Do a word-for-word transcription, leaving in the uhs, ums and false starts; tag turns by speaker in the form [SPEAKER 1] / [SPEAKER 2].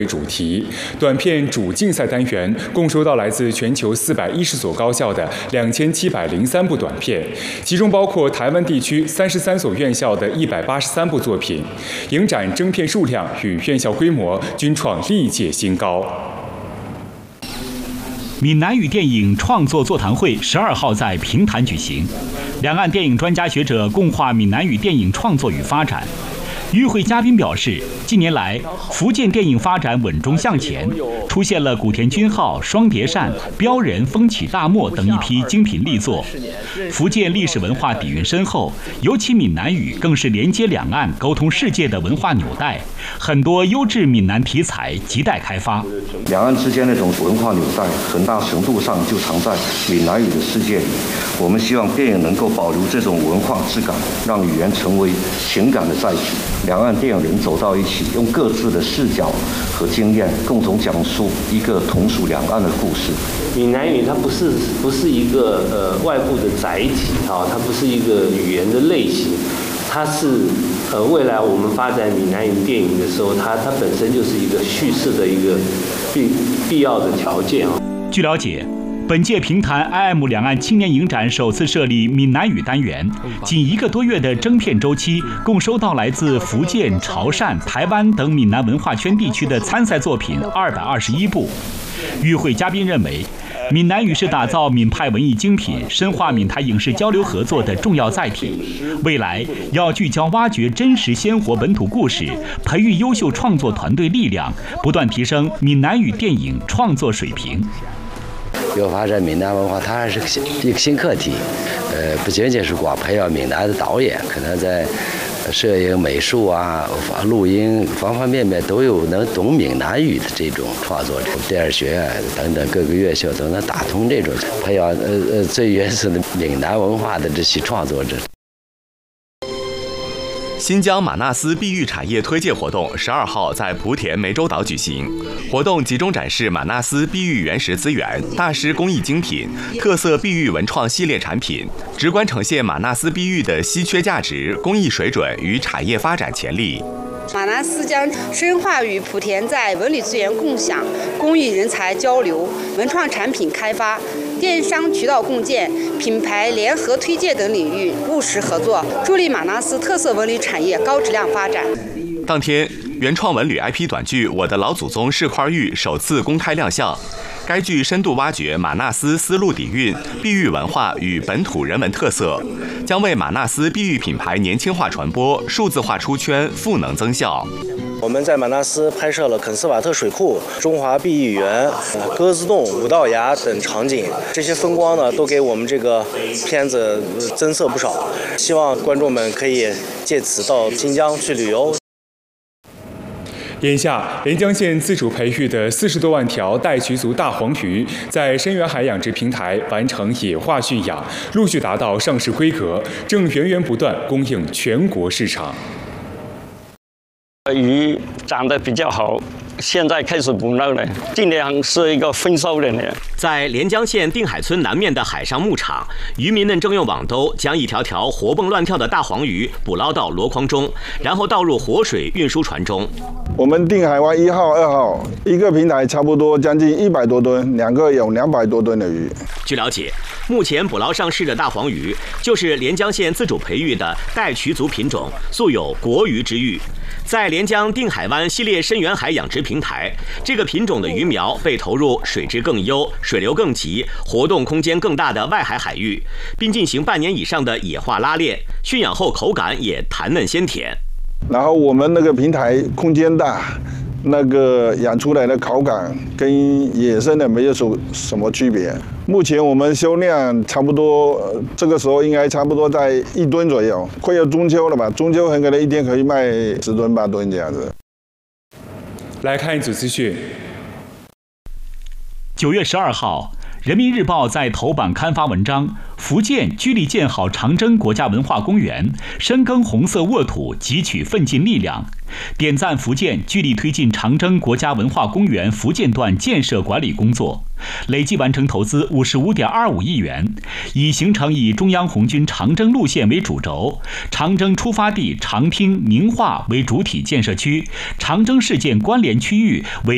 [SPEAKER 1] 主题短片主竞赛单元共收到来自全球四百一十所高校的两千七百零三部短片，其中包括台湾地区三十三所院校的一百八十三部作品，影展征片数量与院校规模均创历届新高。
[SPEAKER 2] 闽南语电影创作座谈会十二号在平潭举行，两岸电影专家学者共话闽南语电影创作与发展。与会嘉宾表示，近年来福建电影发展稳中向前，出现了古田军号、双碟扇、标人、风起大漠等一批精品力作。福建历史文化底蕴深厚，尤其闽南语更是连接两岸、沟通世界的文化纽带，很多优质闽南题材亟待开发。
[SPEAKER 3] 两岸之间那种文化纽带，很大程度上就藏在闽南语的世界里。我们希望电影能够保留这种文化质感，让语言成为情感的载体。两岸电影人走到一起，用各自的视角和经验，共同讲述一个同属两岸的故事。
[SPEAKER 4] 闽南语它不是不是一个呃外部的载体啊，它不是一个语言的类型，它是呃未来我们发展闽南语电影的时候，它它本身就是一个叙事的一个必必要的条件啊。
[SPEAKER 2] 据了解，本届平潭 I M 两岸青年影展首次设立闽南语单元，仅一个多月的征片周期，共收到来自福建、潮汕、台湾等闽南文化圈地区的参赛作品二百二十一部。与会嘉宾认为，闽南语是打造闽派文艺精品、深化闽台影视交流合作的重要载体。未来要聚焦挖掘真实鲜活本土故事，培育优秀创作团队力量，不断提升闽南语电影创作水平。
[SPEAKER 5] 要发展闽南文化，它还是一个新课题。呃，不仅仅是光培养闽南的导演，可能在摄影、美术啊、录音方方面面都有能懂闽南语的这种创作者。电影学院等等各个院校都能打通这种培养呃呃最原始的闽南文化的这些创作者。
[SPEAKER 6] 新疆玛纳斯碧玉产业推介活动十二号在莆田湄洲岛举行。活动集中展示玛纳斯碧玉原石资源、大师工艺精品、特色碧玉文创系列产品，直观呈现玛纳斯碧玉的稀缺价值、工艺水准与产业发展潜力。
[SPEAKER 7] 玛纳斯将深化与莆田在文旅资源共享、工艺人才交流、文创产品开发、电商渠道共建、品牌联合推介等领域务实合作，助力玛纳斯特色文旅产业高质量发展。
[SPEAKER 6] 当天，原创文旅 I P 短剧《我的老祖宗是块玉》首次公开亮相。该剧深度挖掘玛纳斯丝路底蕴、碧玉文化与本土人文特色，将为玛纳斯碧玉品牌年轻化传播、数字化出圈赋能增效。
[SPEAKER 8] 我们在玛纳斯拍摄了肯斯瓦特水库、中华碧玉园、鸽子洞、五道崖等场景，这些风光呢，都给我们这个片子增色不少。希望观众们可以借此到新疆去旅游。
[SPEAKER 1] 眼下，连江县自主培育的四十多万条带渠族大黄鱼，在深源海养殖平台完成野化驯养，陆续达到上市规格，正源源不断供应全国市场。
[SPEAKER 9] 鱼长得比较好，现在开始捕捞了，尽量是一个丰收的呢。
[SPEAKER 10] 在连江县定海村南面的海上牧场，渔民们正用网兜将一条条活蹦乱跳的大黄鱼捕捞到箩筐中，然后倒入活水运输船中。
[SPEAKER 11] 我们定海湾一号、二号一个平台差不多将近一百多吨，两个有两百多吨的鱼。
[SPEAKER 10] 据了解，目前捕捞上市的大黄鱼就是连江县自主培育的带渠族品种，素有国鱼之誉。在连江定海湾系列深源海养殖平台，这个品种的鱼苗被投入水质更优、水流更急、活动空间更大的外海海域，并进行半年以上的野化拉练，驯养后口感也弹嫩鲜甜。
[SPEAKER 11] 然后我们那个平台空间大，那个养出来的口感跟野生的没有什什么区别。目前我们销量差不多，这个时候应该差不多在一吨左右。快要中秋了嘛，中秋很可能一天可以卖十吨八吨这样子。
[SPEAKER 1] 来看一组资讯。
[SPEAKER 2] 九月十二号，人民日报在头版刊发文章：福建聚力建好长征国家文化公园，深耕红色沃土，汲取奋进力量。点赞福建聚力推进长征国家文化公园福建段建设管理工作，累计完成投资五十五点二五亿元，已形成以中央红军长征路线为主轴，长征出发地长汀、宁化为主体建设区，长征事件关联区域为